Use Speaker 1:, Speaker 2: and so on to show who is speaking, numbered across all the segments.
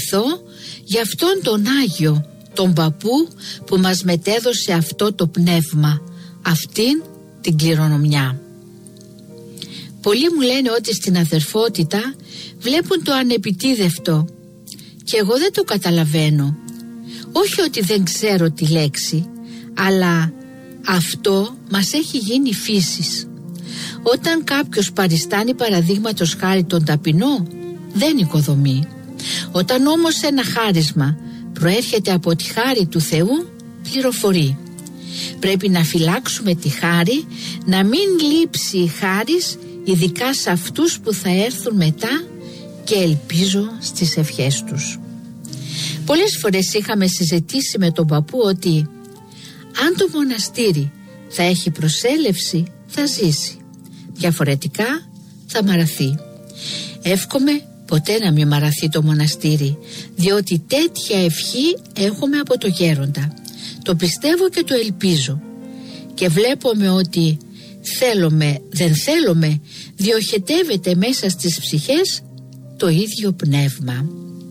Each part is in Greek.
Speaker 1: ευχηθώ για αυτόν τον Άγιο, τον παππού που μας μετέδωσε αυτό το πνεύμα, αυτήν την κληρονομιά. Πολλοί μου λένε ότι στην αδερφότητα βλέπουν το ανεπιτίδευτο και εγώ δεν το καταλαβαίνω. Όχι ότι δεν ξέρω τη λέξη, αλλά αυτό μας έχει γίνει φύσης. Όταν κάποιος παριστάνει παραδείγματος χάρη τον ταπεινό, δεν οικοδομεί. Όταν όμως ένα χάρισμα προέρχεται από τη χάρη του Θεού, πληροφορεί. Πρέπει να φυλάξουμε τη χάρη, να μην λείψει η χάρις, ειδικά σε αυτούς που θα έρθουν μετά, και ελπίζω στις ευχές τους. Πολλές φορές είχαμε συζητήσει με τον παππού ότι αν το μοναστήρι θα έχει προσέλευση, θα ζήσει. Διαφορετικά θα μαραθεί. Εύχομαι ποτέ να μην μαραθεί το μοναστήρι, διότι τέτοια ευχή έχουμε από το γέροντα. Το πιστεύω και το ελπίζω. Και βλέπουμε ότι θέλουμε, δεν θέλουμε, διοχετεύεται μέσα στις ψυχές το ίδιο πνεύμα.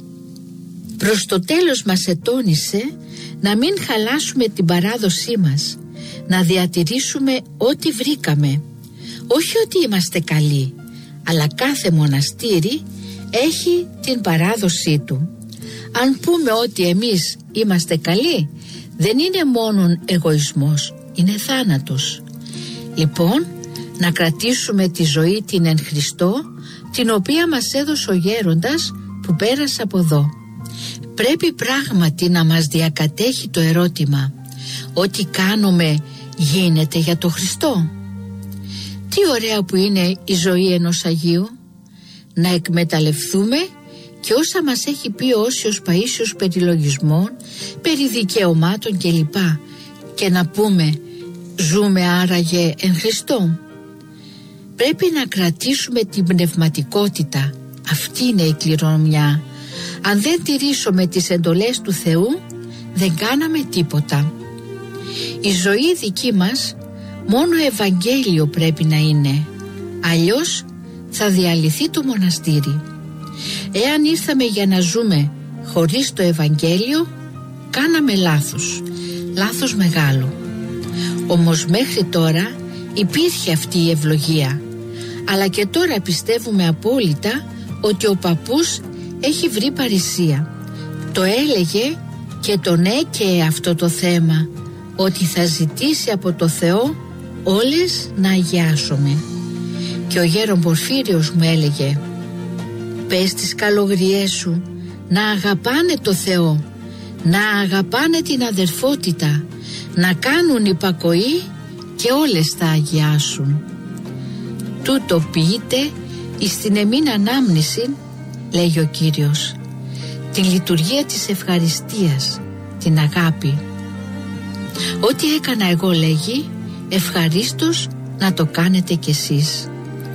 Speaker 1: Προς το τέλος μας ετώνησε να μην χαλάσουμε την παράδοσή μας, να διατηρήσουμε ό,τι βρήκαμε. Όχι ότι είμαστε καλοί, αλλά κάθε μοναστήρι έχει την παράδοσή του. Αν πούμε ότι εμείς είμαστε καλοί, δεν είναι μόνον εγωισμός, είναι θάνατος. Λοιπόν, να κρατήσουμε τη ζωή την εν Χριστώ, την οποία μας έδωσε ο γέροντας που πέρασε από εδώ. Πρέπει πράγματι να μας διακατέχει το ερώτημα, ό,τι κάνουμε γίνεται για το Χριστό. Τι ωραία που είναι η ζωή ενός Αγίου, να εκμεταλλευτούμε και όσα μας έχει πει ο Όσιος Παΐσιος περί λογισμών, περί δικαιωμάτων κλπ. Και να πούμε ζούμε άραγε εν Χριστώ. Πρέπει να κρατήσουμε την πνευματικότητα, αυτή είναι η κληρονομιά. Αν δεν τηρήσουμε τις εντολές του Θεού, δεν κάναμε τίποτα. Η ζωή δική μας μόνο Ευαγγέλιο πρέπει να είναι, αλλιώς θα διαλυθεί το μοναστήρι. Εάν ήρθαμε για να ζούμε χωρίς το Ευαγγέλιο, κάναμε λάθος μεγάλο. Όμως μέχρι τώρα υπήρχε αυτή η ευλογία, αλλά και τώρα πιστεύουμε απόλυτα ότι ο παππούς έχει βρει παρησία. Το έλεγε και τον έκαιε αυτό το θέμα, ότι θα ζητήσει από το Θεό όλες να αγιάσουμε. Και ο γέρον Πορφύριος μου έλεγε, πες τις καλογριές σου να αγαπάνε το Θεό, να αγαπάνε την αδερφότητα, να κάνουν υπακοή και όλες θα αγιάσουν. Τούτο ποιείται εις την εμήν ανάμνηση, λέγει ο Κύριος, την λειτουργία της ευχαριστίας, την αγάπη. Ό,τι έκανα εγώ, λέγει, ευχαρίστως να το κάνετε κι εσείς.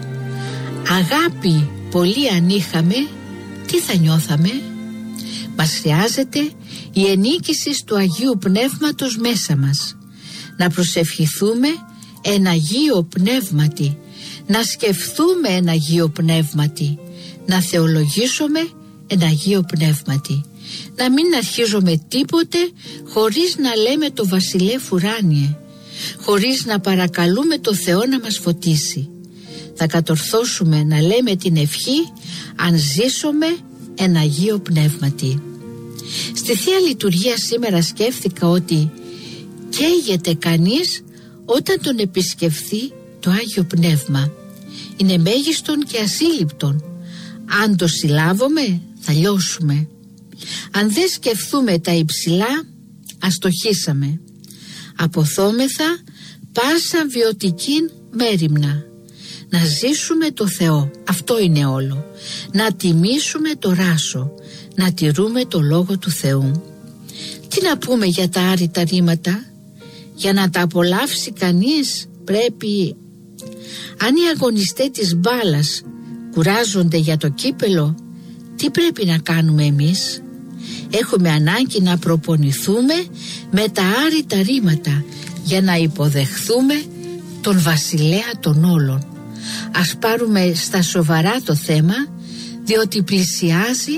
Speaker 1: Αγάπη πολύ αν είχαμε, τι θα νιώθαμε? Μας χρειάζεται η ενίκηση του Αγίου Πνεύματος μέσα μας. Να προσευχηθούμε εν Αγίο Πνεύματι, να σκεφτούμε εν Αγίο Πνεύματι, να θεολογήσουμε εν Αγίο Πνεύματι, να μην αρχίζουμε τίποτε χωρίς να λέμε το Βασιλεύ ουράνιε, χωρίς να παρακαλούμε το Θεό να μας φωτίσει. Θα κατορθώσουμε να λέμε την ευχή αν ζήσουμε εν Αγίο Πνεύματι. Στη Θεία Λειτουργία σήμερα σκέφθηκα ότι καίγεται κανείς όταν τον επισκεφθεί το Άγιο Πνεύμα. Είναι μέγιστον και ασύλληπτον. Αν το συλλάβουμε θα λιώσουμε. Αν δεν σκεφτούμε τα υψηλά, αστοχήσαμε. Αποθόμεθα πάσα βιωτικήν μέριμνα. Να ζήσουμε το Θεό, αυτό είναι όλο. Να τιμήσουμε το ράσο, να τηρούμε το Λόγο του Θεού. Τι να πούμε για τα άρρητα ρήματα? Για να τα απολαύσει κανείς πρέπει... Αν οι αγωνιστές της μπάλας κουράζονται για το κύπελο, τι πρέπει να κάνουμε εμείς? Έχουμε ανάγκη να προπονηθούμε με τα άρρητα ρήματα για να υποδεχθούμε τον βασιλέα των όλων. Ας πάρουμε στα σοβαρά το θέμα, διότι πλησιάζει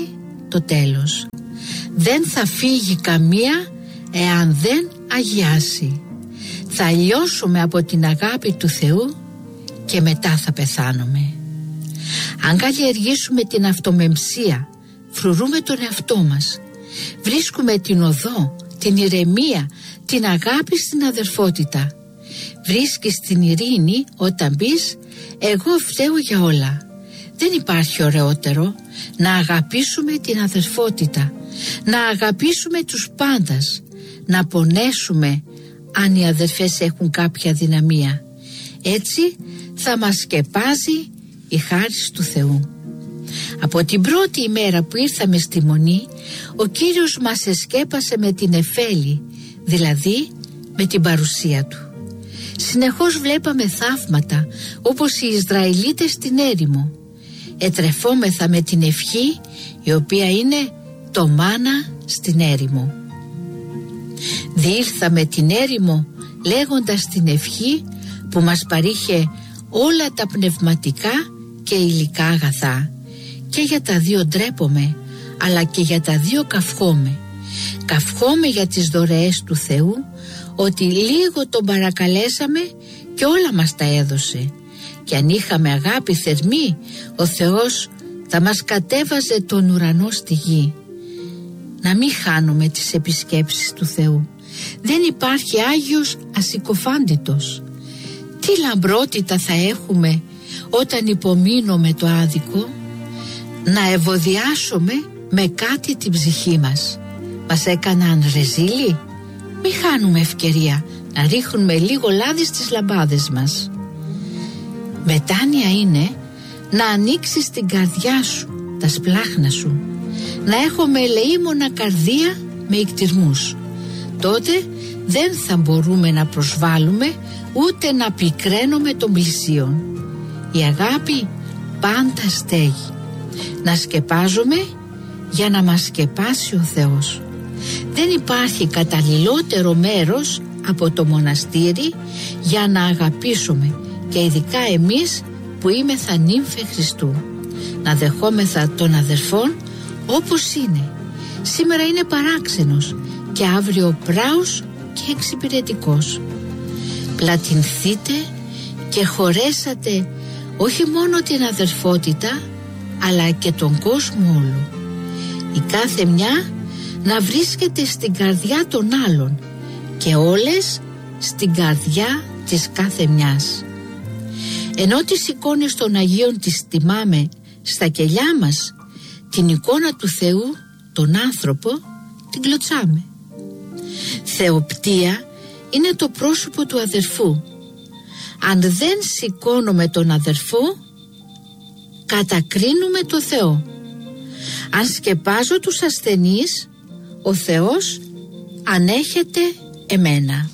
Speaker 1: το τέλος. Δεν θα φύγει καμία εάν δεν αγιάσει. Θα λιώσουμε από την αγάπη του Θεού και μετά θα πεθάνουμε. Αν καλλιεργήσουμε την αυτομεμψία, φρουρούμε τον εαυτό μας. Βρίσκουμε την οδό, την ηρεμία, την αγάπη στην αδερφότητα. Βρίσκεις την ειρήνη όταν πεις «εγώ φταίω για όλα». Δεν υπάρχει ωραιότερο να αγαπήσουμε την αδερφότητα, να αγαπήσουμε τους πάντας, να πονέσουμε αν οι αδερφές έχουν κάποια δυναμία. Έτσι θα μας σκεπάζει η χάρις του Θεού. Από την πρώτη ημέρα που ήρθαμε στη Μονή, ο Κύριος μας εσκέπασε με την εφέλη, δηλαδή με την παρουσία Του. Συνεχώς βλέπαμε θαύματα όπως οι Ισραηλίτες στην έρημο. Ετρεφόμεθα με την ευχή, η οποία είναι το μάνα στην έρημο. Διήλθαμε την έρημο λέγοντας την ευχή που μας παρήχε όλα τα πνευματικά και υλικά αγαθά. Και για τα δύο ντρέπομαι, αλλά και για τα δύο καυχόμαι. Καυχόμαι για τις δωρεές του Θεού, ότι λίγο τον παρακαλέσαμε και όλα μας τα έδωσε. Και αν είχαμε αγάπη θερμή, ο Θεός θα μας κατέβαζε τον ουρανό στη γη. Να μην χάνουμε τις επισκέψεις του Θεού. Δεν υπάρχει Άγιος ασυκοφάντητος. Τι λαμπρότητα θα έχουμε όταν υπομείνουμε το άδικο. Να ευωδιάσουμε με κάτι την ψυχή μας. Μας έκαναν ρεζίλι. Μη χάνουμε ευκαιρία να ρίχνουμε λίγο λάδι στις λαμπάδες μας. Μετάνοια είναι να ανοίξεις την καρδιά σου, τα σπλάχνα σου, να έχουμε ελεήμονα καρδία με ικτυρμούς. Τότε δεν θα μπορούμε να προσβάλλουμε ούτε να πικραίνουμε τον πλησίον. Η αγάπη πάντα στέγει. Να σκεπάζουμε για να μας σκεπάσει ο Θεός. Δεν υπάρχει καταλληλότερο μέρος από το μοναστήρι για να αγαπήσουμε, και ειδικά εμείς που είμεθα νύμφε Χριστού. Να δεχόμεθα των αδερφών όπως είναι. Σήμερα είναι παράξενος και αύριο πράος και εξυπηρετικός. Πλατινθείτε και χωρέσατε όχι μόνο την αδερφότητα, αλλά και τον κόσμο όλο. Η κάθε μια να βρίσκεται στην καρδιά των άλλων και όλες στην καρδιά της κάθε μιας. Ενώ τις εικόνες των Αγίων τις τιμάμε στα κελιά μας, την εικόνα του Θεού, τον άνθρωπο, την κλωτσάμε. Θεοπτία είναι το πρόσωπο του αδερφού. Αν δεν σηκώνουμε τον αδερφό, κατακρίνουμε το Θεό. Αν σκεπάζω τους ασθενείς, ο Θεός ανέχεται εμένα.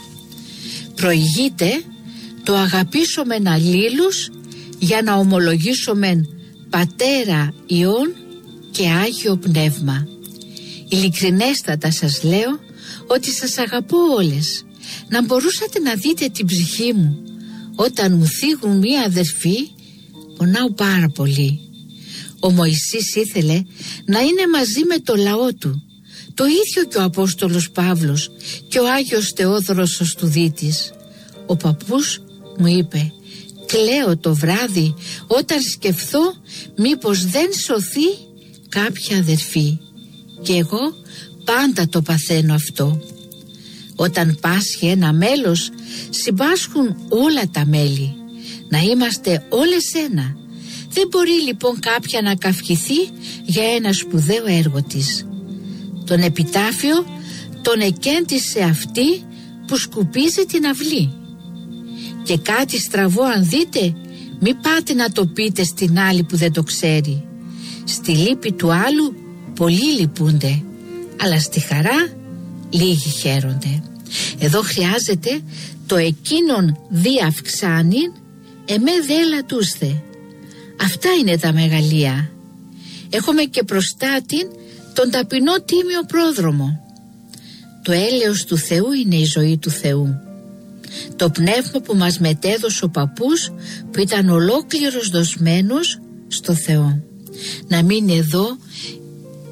Speaker 1: Προηγείται το αγαπήσομεν αλλήλους για να ομολογήσομεν Πατέρα, Υιόν και Άγιο Πνεύμα. Ειλικρινέστατα σας λέω ότι σας αγαπώ όλες. Να μπορούσατε να δείτε την ψυχή μου όταν μου θίγουν μία αδερφή, πονάω πάρα πολύ. Ο Μωυσής ήθελε να είναι μαζί με το λαό του. Το ίδιο και ο Απόστολος Παύλος και ο Άγιος Θεόδωρος ο Στουδίτης. Ο παππούς μου είπε, κλαίω το βράδυ όταν σκεφτώ μήπως δεν σωθεί κάποια αδερφή. Και εγώ πάντα το παθαίνω αυτό. Όταν πάσχει ένα μέλος, συμπάσχουν όλα τα μέλη. Να είμαστε όλες ένα. Δεν μπορεί λοιπόν κάποια να καυχηθεί για ένα σπουδαίο έργο της. Τον επιτάφιο τον εκέντησε αυτή που σκουπίζει την αυλή. Και κάτι στραβό αν δείτε, μη πάτε να το πείτε στην άλλη που δεν το ξέρει. Στη λύπη του άλλου πολλοί λυπούνται, αλλά στη χαρά λίγοι χαίρονται. Εδώ χρειάζεται το εκείνον δι αυξάνειν, εμέ δε ελατούσθε. Αυτά είναι τα μεγαλεία. Έχουμε και προστάτην τον ταπεινό τίμιο πρόδρομο. Το έλεος του Θεού είναι η ζωή του Θεού. Το πνεύμα που μας μετέδωσε ο παππούς, που ήταν ολόκληρος δοσμένος στο Θεό. Να μείνει εδώ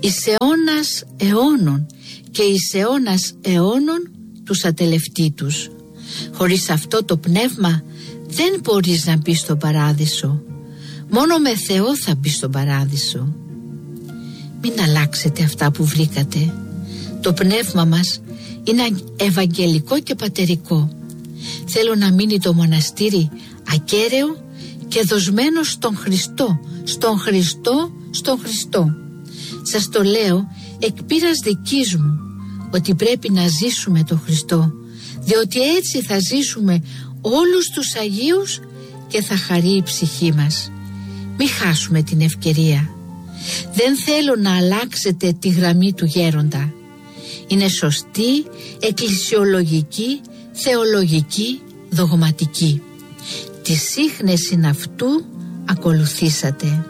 Speaker 1: εις αιώνας αιώνων και εις αιώνας αιώνων τους ατελευτήτους. Χωρίς αυτό το πνεύμα δεν μπορείς να μπεις στον παράδεισο. Μόνο με Θεό θα μπεις στον παράδεισο. Μην αλλάξετε αυτά που βρήκατε. Το πνεύμα μας είναι ευαγγελικό και πατερικό. Θέλω να μείνει το μοναστήρι ακέραιο και δοσμένο στον Χριστό, στον Χριστό, στον Χριστό. Σας το λέω εκ πείρας δικής μου, ότι πρέπει να ζήσουμε τον Χριστό, διότι έτσι θα ζήσουμε όλους τους Αγίους και θα χαρεί η ψυχή μας. Μη χάσουμε την ευκαιρία. Δεν θέλω να αλλάξετε τη γραμμή του γέροντα. Είναι σωστή, εκκλησιολογική, θεολογική, δογματική. Τη σύχνεση αυτού ακολουθήσατε.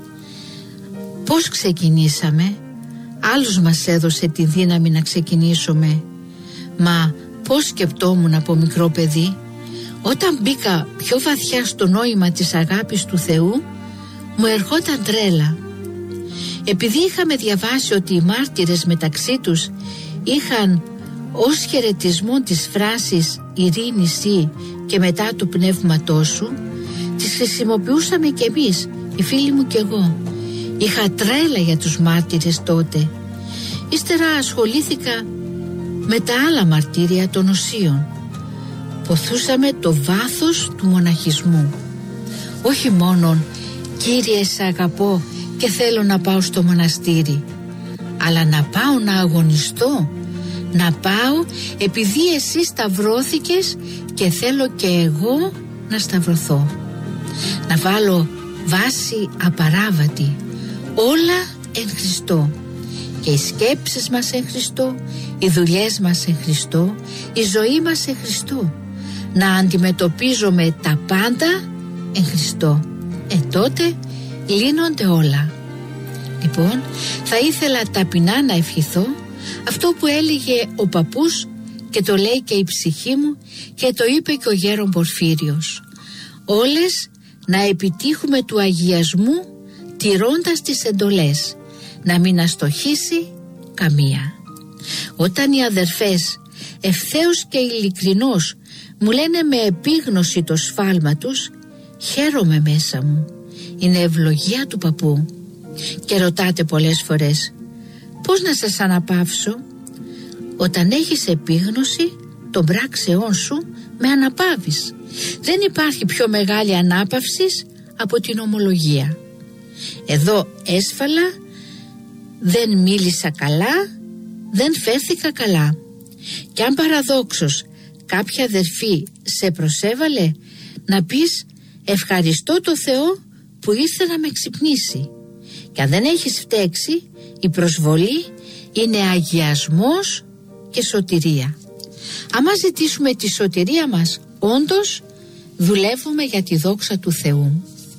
Speaker 1: Πώς ξεκινήσαμε? Άλλος μας έδωσε τη δύναμη να ξεκινήσουμε. Μα πώς σκεπτόμουν από μικρό παιδί? Όταν μπήκα πιο βαθιά στο νόημα της αγάπης του Θεού, μου ερχόταν τρέλα. Επειδή είχαμε διαβάσει ότι οι μάρτυρες μεταξύ τους είχαν ως χαιρετισμό της φράσης «Ειρήνη Συ» και μετά του πνεύματός σου, τις χρησιμοποιούσαμε κι εμείς, οι φίλοι μου κι εγώ. Είχα τρέλα για τους μάρτυρες τότε. Ύστερα ασχολήθηκα με τα άλλα μαρτύρια των οσίων. Ποθούσαμε το βάθος του μοναχισμού. Όχι μόνον «Κύριε, σε αγαπώ και θέλω να πάω στο μοναστήρι», αλλά να πάω να αγωνιστώ, να πάω επειδή εσύ σταυρώθηκες και θέλω και εγώ να σταυρωθώ. Να βάλω βάση απαράβατη, όλα εν Χριστώ, και οι σκέψεις μας εν Χριστώ, οι δουλειές μας εν Χριστώ, η ζωή μας εν Χριστώ. Να αντιμετωπίζουμε τα πάντα εν Χριστώ. Τότε λύνονται όλα. Λοιπόν, θα ήθελα ταπεινά να ευχηθώ αυτό που έλεγε ο παππούς και το λέει και η ψυχή μου και το είπε και ο γέρον Πορφύριος. Όλες να επιτύχουμε του αγιασμού τηρώντας τις εντολές, να μην αστοχήσει καμία. Όταν οι αδερφές ευθέως και ειλικρινώς μου λένε με επίγνωση το σφάλμα τους, χαίρομαι μέσα μου. Είναι ευλογία του παππού. Και ρωτάτε πολλές φορές, πώς να σας αναπαύσω? Όταν έχεις επίγνωση των πράξεών σου, με αναπαύεις. Δεν υπάρχει πιο μεγάλη ανάπαυση από την ομολογία. Εδώ έσφαλα, δεν μίλησα καλά, δεν φέρθηκα καλά. Και αν παραδόξως κάποια αδερφή σε προσέβαλε, να πεις ευχαριστώ το Θεό που ήρθε να με ξυπνήσει. Και αν δεν έχεις φταίξει, η προσβολή είναι αγιασμός και σωτηρία. Άμα ζητήσουμε τη σωτηρία μας, όντως δουλεύουμε για τη δόξα του Θεού.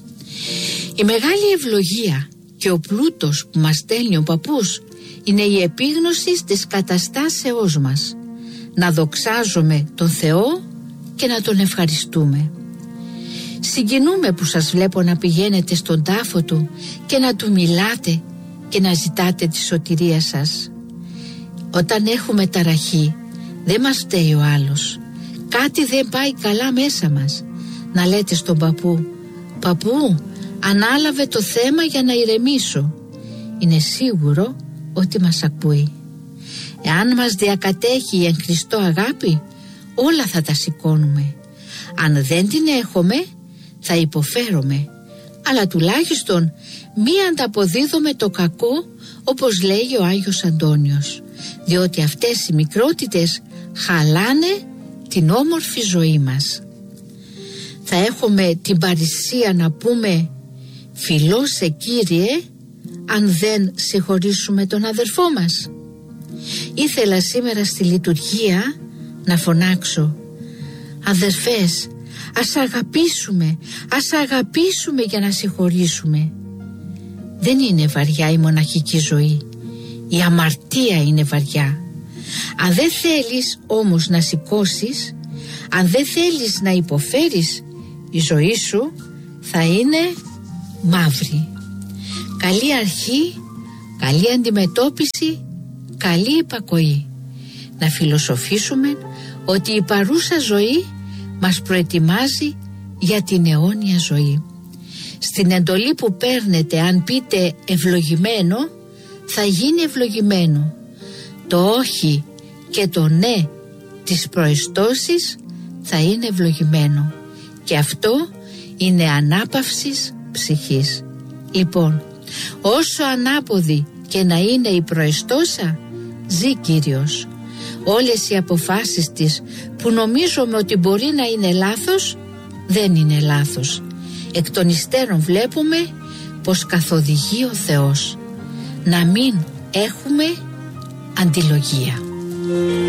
Speaker 1: Η μεγάλη ευλογία και ο πλούτος που μας στέλνει ο παππούς είναι η επίγνωση της καταστάσεώς μας. Να δοξάζουμε τον Θεό και να τον ευχαριστούμε. Συγκινούμε που σας βλέπω να πηγαίνετε στον τάφο του και να του μιλάτε και να ζητάτε τη σωτηρία σας. Όταν έχουμε ταραχή, δεν μας φταίει ο άλλος. Κάτι δεν πάει καλά μέσα μας. Να λέτε στον παππού, «Παππού, ανάλαβε το θέμα για να ηρεμήσω». Είναι σίγουρο ότι μας ακούει. Εάν μας διακατέχει η εν Χριστώ αγάπη, όλα θα τα σηκώνουμε. Αν δεν την έχουμε, θα υποφέρομαι, αλλά τουλάχιστον μη ανταποδίδουμε το κακό, όπως λέει ο Άγιος Αντώνιος, διότι αυτές οι μικρότητες χαλάνε την όμορφη ζωή μας. Θα έχουμε την παρησία να πούμε «Φιλώσαι Κύριε», αν δεν συγχωρήσουμε τον αδερφό μας. Ήθελα σήμερα στη λειτουργία να φωνάξω «Αδερφές, ας αγαπήσουμε για να συγχωρήσουμε». Δεν είναι βαριά η μοναχική ζωή, η αμαρτία είναι βαριά. Αν δεν θέλεις όμως να σηκώσεις, αν δεν θέλεις να υποφέρεις, η ζωή σου θα είναι μαύρη. Καλή αρχή, καλή αντιμετώπιση, καλή υπακοή. Να φιλοσοφήσουμε ότι η παρούσα ζωή μας προετοιμάζει για την αιώνια ζωή. Στην εντολή που παίρνετε, αν πείτε ευλογημένο, θα γίνει ευλογημένο. Το όχι και το ναι της προεστώσης θα είναι ευλογημένο. Και αυτό είναι ανάπαυσης ψυχής. Λοιπόν, όσο ανάποδη και να είναι η προεστώσα, ζει Κύριος. Όλες οι αποφάσεις της που νομίζουμε ότι μπορεί να είναι λάθος, δεν είναι λάθος. Εκ των υστέρων βλέπουμε πως καθοδηγεί ο Θεός. Να μην έχουμε αντιλογία.